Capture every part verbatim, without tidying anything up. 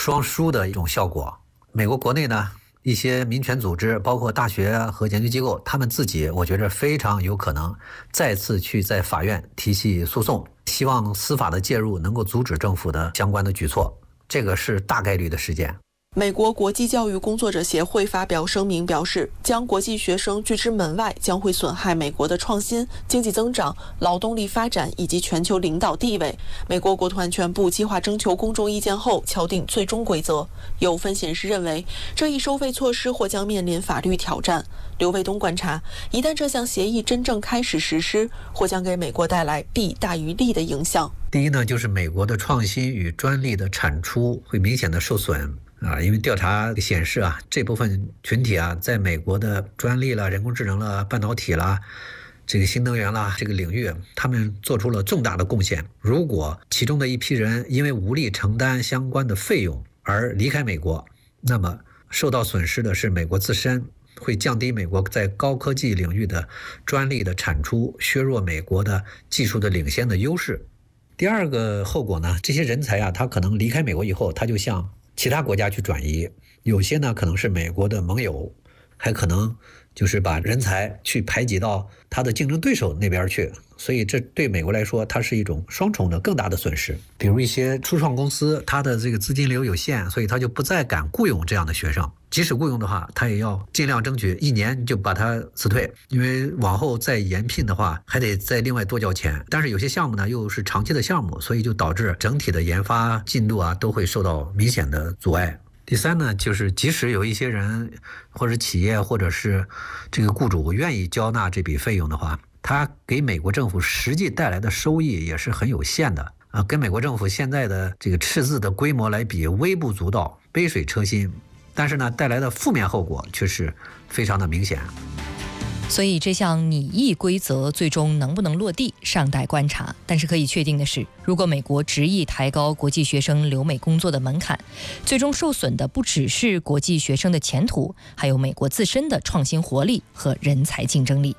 双输的一种效果。美国国内呢，一些民权组织，包括大学和研究机构，他们自己我觉得非常有可能再次去在法院提起诉讼，希望司法的介入能够阻止政府的相关的举措，这个是大概率的事件。 美国国际教育工作者协会发表声明表示，将国际学生拒之门外将会损害美国的创新、经济增长、劳动力发展以及全球领导地位。美国国土安全部计划征求公众意见后敲定最终规则。有分析人士认为，这一收费措施或将面临法律挑战。刘卫东观察，一旦这项协议真正开始实施，或将给美国带来弊大于利的影响。 第一呢，就是美国的创新与专利的产出会明显的受损。啊，因为调查显示啊，这部分群体啊，在美国的专利啦、人工智能啦、半导体啦、这个新能源啦这个领域，他们做出了重大的贡献。如果其中的一批人因为无力承担相关的费用而离开美国，那么受到损失的是美国自身，会降低美国在高科技领域的专利的产出，削弱美国的技术的领先的优势。第二个后果呢，这些人才啊，他可能离开美国以后，他就向其他国家去转移，有些呢可能是美国的盟友，还可能就是把人才去排挤到他的竞争对手那边去，所以这对美国来说，它是一种双重的更大的损失。比如一些初创公司，它的这个资金流有限，所以他就不再敢雇佣这样的学生，即使雇佣的话，他也要尽量争取一年就把他辞退，因为往后再延聘的话，还得再另外多交钱。但是有些项目呢又是长期的项目，所以就导致整体的研发进度啊都会受到明显的阻碍。第三呢，就是即使有一些人或者企业或者是这个雇主愿意交纳这笔费用的话，他给美国政府实际带来的收益也是很有限的啊，跟美国政府现在的这个赤字的规模来比，微不足道，杯水车薪。但是呢，带来的负面后果却是非常的明显。 所以这项拟议规则最终能不能落地尚待观察，但是可以确定的是，如果美国执意抬高国际学生留美工作的门槛，最终受损的不只是国际学生的前途，还有美国自身的创新活力和人才竞争力。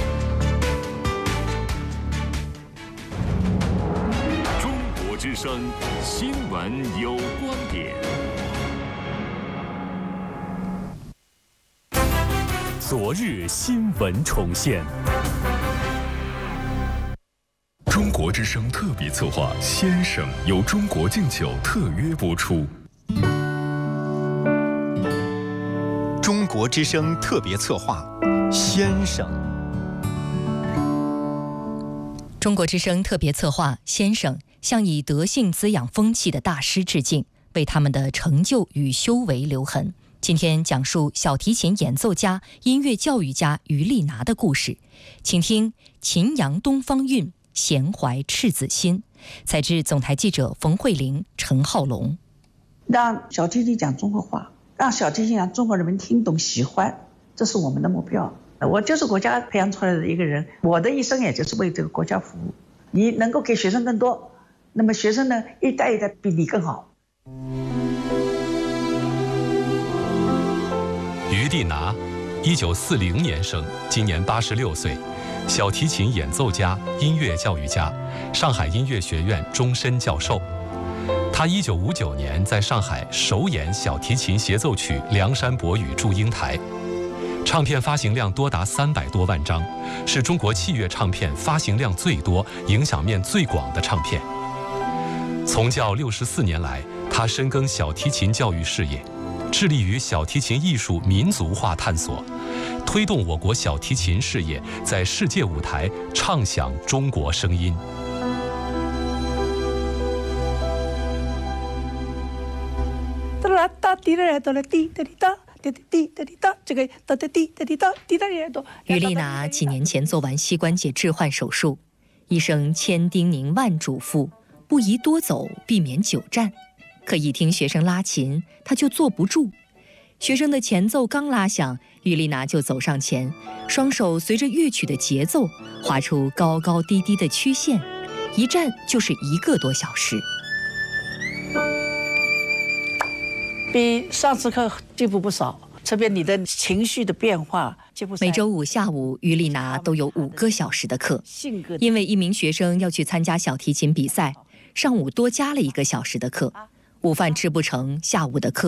中国之声新闻有观点。昨日新闻重现。中国之声特别策划《先生》由中国敬酒特约播出。 中国之声特别策划《先生》。 中国之声特别策划《先生》向以德性滋养风气的大师致敬，为他们的成就与修为留痕。今天讲述小提琴演奏家、音乐教育家于丽娜的故事，请听《秦阳东方韵》，闲怀赤子心。采自总台记者冯慧玲、陈浩龙。 让小提琴讲中国话，让小提琴让中国人民听懂喜欢，这是我们的目标。我就是国家培养出来的一个人，我的一生也就是为这个国家服务。你能够给学生更多，那么学生呢一代一代比你更好。 于丽娜，一九四零年生，今年八十六岁，小提琴演奏家、音乐教育家，上海音乐学院终身教授。他一九五九年在上海首演小提琴协奏曲《梁山伯与祝英台》，唱片发行量多达三百多万张，是中国器乐唱片发行量最多、影响面最广的唱片。从教六十四年来，他深耕小提琴教育事业，致力于小提琴艺术民族化探索，推动我国小提琴事业在世界舞台唱响中国声音。 哒啦哒滴啦哒啦滴哒滴哒滴滴滴哒滴哒，这个哒哒滴哒滴哒滴哒滴哒。 于丽娜几年前做完膝关节置换手术，医生千叮咛万嘱咐，不宜多走，避免久站。可一听学生拉琴，他就坐不住。学生的前奏刚拉响，于丽娜就走上前，双手随着乐曲的节奏画出高高低低的曲线，一站就是一个多小时。 比上次课进步不少，特别你的情绪的变化。 每周五下午，于丽娜都有五个小时的课，因为一名学生要去参加小提琴比赛，上午多加了一个小时的课。 午饭吃不成，下午的课